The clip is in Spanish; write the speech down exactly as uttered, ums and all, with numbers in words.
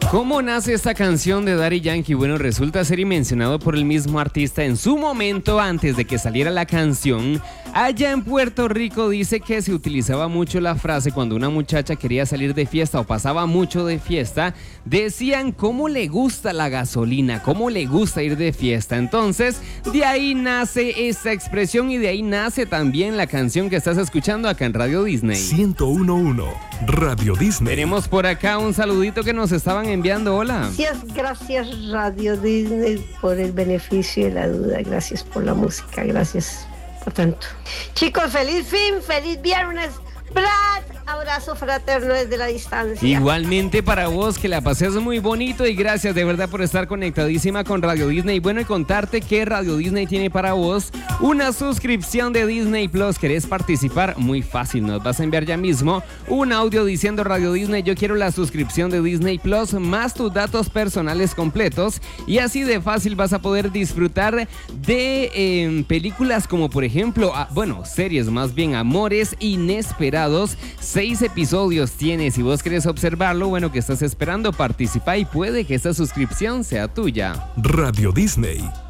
¿Cómo nace esta canción de Daddy Yankee? Bueno, resulta ser y mencionado por el mismo artista en su momento antes de que saliera la canción. Allá en Puerto Rico dice que se utilizaba mucho la frase cuando una muchacha quería salir de fiesta o pasaba mucho de fiesta. Decían cómo le gusta la gasolina, cómo le gusta ir de fiesta. Entonces, de ahí nace esta expresión y de ahí nace también la canción que estás escuchando acá en Radio Disney. ciento uno punto uno Radio Disney. Tenemos por acá un saludito que nos estaban enviando. Hola. Gracias, gracias Radio Disney por el beneficio de la duda. Gracias por la música, gracias por tanto. Chicos, feliz fin, feliz viernes. Brad, abrazo fraterno desde la distancia. Igualmente para vos, que la pases muy bonito y gracias de verdad por estar conectadísima con Radio Disney. Bueno, y contarte que Radio Disney tiene para vos una suscripción de Disney Plus. ¿Querés participar? Muy fácil, nos vas a enviar ya mismo un audio diciendo: Radio Disney, yo quiero la suscripción de Disney Plus más tus datos personales completos, y así de fácil vas a poder disfrutar de eh, películas como por ejemplo, ah, bueno, series más bien, Amores Inesperados. Seis episodios tiene. Si vos querés observarlo, bueno, ¿qué estás esperando? Participa y puede que esta suscripción sea tuya. Radio Disney,